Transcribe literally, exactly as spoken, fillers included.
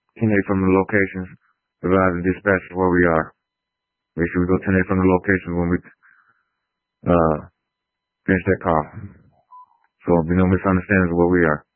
ten eight from the locations. Provide the dispatch where we are. Make sure we go ten eight from the locations when we uh finish that call. So be no misunderstandings of where we are.